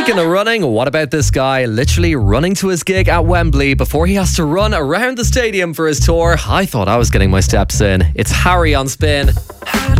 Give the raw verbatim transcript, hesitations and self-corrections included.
Speaking of running, what about this guy literally running to his gig at Wembley before he has to run around the stadium for his tour? I thought I was getting my steps in. It's Harry on Spin.